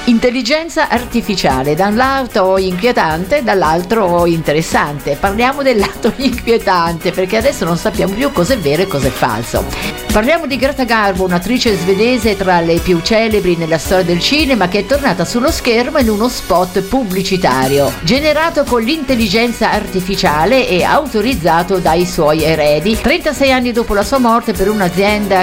Intelligenza artificiale, da un lato inquietante, dall'altro interessante. Parliamo del lato inquietante perché adesso non sappiamo più cosa è vero e cosa è falso. Parliamo di Greta Garbo, un'attrice svedese tra le più celebri nella storia del cinema, che è tornata sullo schermo in uno spot pubblicitario generato con l'intelligenza artificiale e autorizzato dai suoi eredi. 36 anni dopo la sua morte, per un'azienda